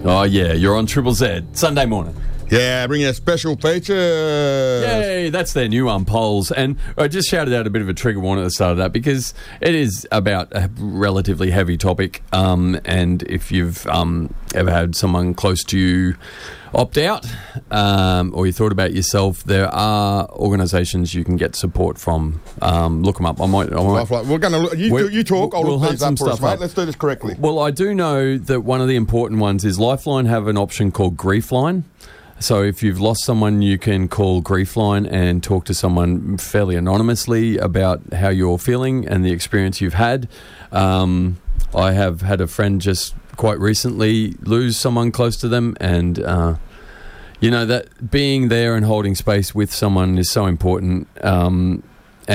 Oh, yeah, you're on Triple Z, Sunday morning. Yeah, bring you a special feature. Yay, that's their new polls. And I just shouted out a bit of a trigger warning at the start of that because it is about a relatively heavy topic. And if you've ever had someone close to you opt out or you thought about yourself, there are organisations you can get support from. Look them up. I might We're going to you talk. I'll we'll look these hunt up some for us, stuff mate. up. Let's do this correctly. Well, I do know that one of the important ones is Lifeline have an option called Griefline. So if you've lost someone, you can call Griefline and talk to someone fairly anonymously about how you're feeling and the experience you've had. I have had a friend just quite recently lose someone close to them, and that being there and holding space with someone is so important. And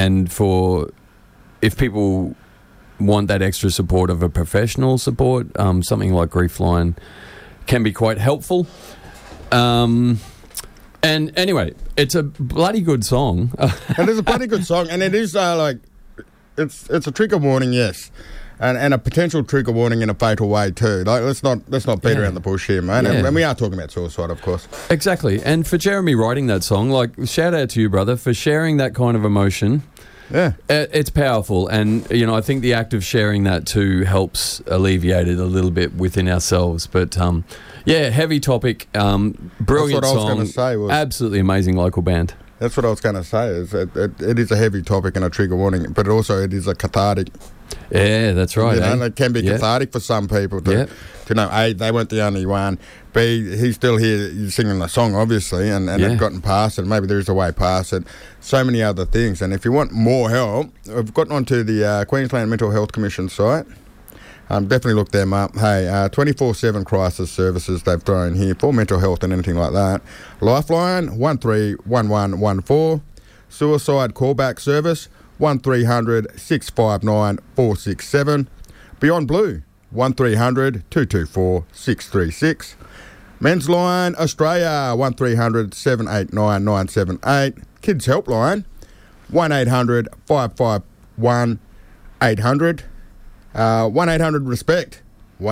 if people want that extra support of a professional support, something like Griefline can be quite helpful. And anyway, it's a bloody good song. It is a bloody good song, and it is it's a trigger warning, yes, and a potential trigger warning in a fatal way too. Like let's not beat around the bush here, man. Yeah. And we are talking about suicide, of course. Exactly. And for Jeremy writing that song, shout out to you, brother, for sharing that kind of emotion. Yeah, it's powerful, and I think the act of sharing that too helps alleviate it a little bit within ourselves. But heavy topic, brilliant That's what I was song, going to say was, absolutely amazing local band. That's what I was going to say. Is it is a heavy topic and a trigger warning, but also it is a cathartic. Yeah, that's right. It can be cathartic for some people to know, A, they weren't the only one. B, he's still here singing the song, obviously, and they've gotten past it. Maybe there is a way past it. So many other things. And if you want more help, I've gotten onto the Queensland Mental Health Commission site. Definitely look them up. Hey, 24/7 crisis services they've thrown here for mental health and anything like that. Lifeline, 131114. Suicide callback service, 1300 659 467. Beyond Blue, 1300 224 636. Men's Line Australia, 1300 789 978. Kids Helpline, 1800 551 800. 1-800 RESPECT,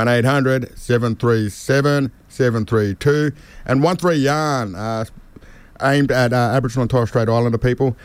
1-800-737 732, and 13 Yarn, aimed at Aboriginal and Torres Strait Islander people,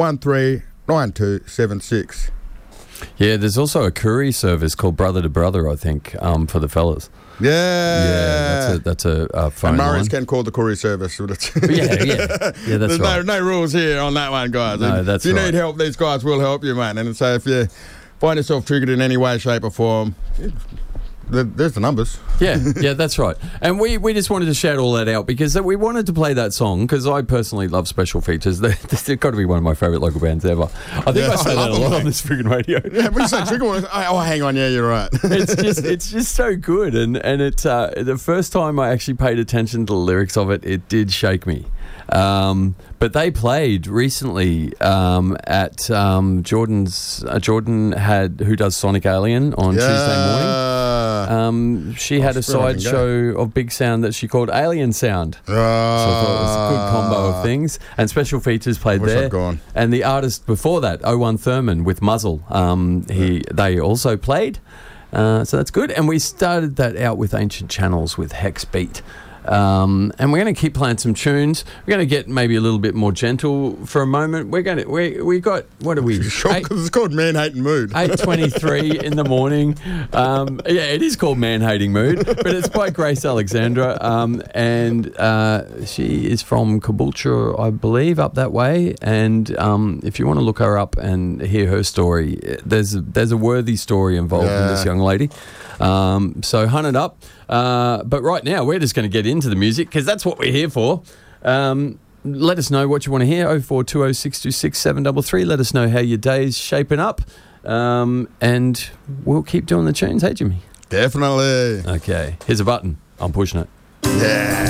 139276. Yeah, there's also a courier service called Brother to Brother, I think, for the fellas. Yeah, that's a phone and Murray's line. can call the courier service. yeah, that's There's right. no rules here on that one, guys. No, that's if you right. need help, these guys will help you, man. And so if you find yourself triggered in any way, shape or form, there's the numbers. Yeah, that's right. And we just wanted to shout all that out because we wanted to play that song because I personally love Special Features. They've got to be one of my favourite local bands ever. I think I say that a lot on this freaking radio. Yeah, when you say trigger warning, hang on, yeah, you're right. It's just so good. And it's the first time I actually paid attention to the lyrics of it, it did shake me. But they played recently at Jordan's. Jordan who does Sonic Alien on Tuesday morning. She had a sideshow of Big Sound that she called Alien Sound. So I thought it was a good combo of things. And Special Features played there. I'd gone. And the artist before that, Owen Thurman with Muzzle, they also played. So that's good. And we started that out with Ancient Channels with Hex Beat. And we're going to keep playing some tunes. We're going to get maybe a little bit more gentle for a moment. We got what are we? Sure, because it's called Man Hating Mood. 8:23 in the morning. It is called Man Hating Mood, but it's by Grace Alexandra, and she is from Caboolture, I believe, up that way. And if you want to look her up and hear her story, there's a worthy story involved in this young lady. So hunt it up. But right now, we're just going to get into the music because that's what we're here for. Let us know what you want to hear. 0420 626 733. Let us know how your day's shaping up. And we'll keep doing the tunes. Hey, Jimmy? Definitely. Okay. Here's a button. I'm pushing it. Yeah.